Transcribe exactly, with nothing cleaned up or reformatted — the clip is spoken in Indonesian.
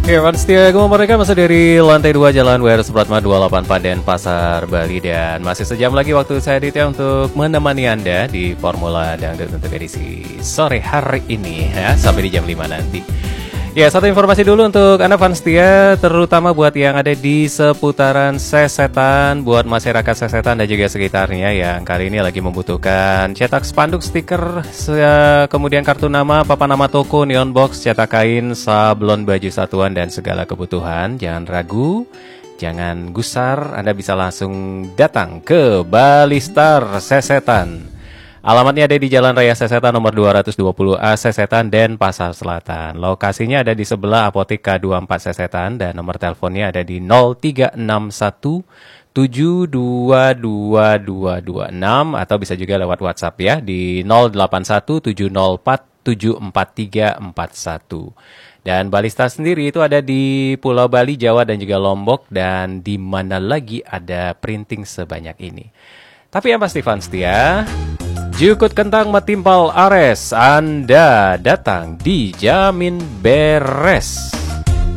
Ya, Pak Setia Gema mereka masih dari lantai dua Jalan W R Supratma dua puluh delapan Paden Pasar Bali. Dan masih sejam lagi waktu saya Ditya untuk menemani Anda di Formula Dangdut untuk edisi sore hari ini ya, sampai di jam lima nanti. Ya, satu informasi dulu untuk Anda fans setia, terutama buat yang ada di seputaran Sesetan, buat masyarakat Sesetan dan juga sekitarnya yang kali ini lagi membutuhkan cetak spanduk, stiker, kemudian kartu nama, papan nama toko, neon box, cetak kain, sablon baju satuan dan segala kebutuhan. Jangan ragu, jangan gusar, Anda bisa langsung datang ke Balistar Sesetan. Alamatnya ada di Jalan Raya Sesetan nomor dua ratus dua puluh A Sesetan, Denpasar Selatan. Lokasinya ada di sebelah Apotek K dua puluh empat Sesetan dan nomor teleponnya ada di nol tiga enam satu tujuh dua dua dua dua enam atau bisa juga lewat WhatsApp ya di nol delapan satu tujuh nol empat tujuh empat tiga empat satu. Dan Balista sendiri itu ada di Pulau Bali, Jawa dan juga Lombok, dan di mana lagi ada printing sebanyak ini. Tapi yang pasti fans setia, Jukut kentang metimpal ares, Anda datang dijamin beres.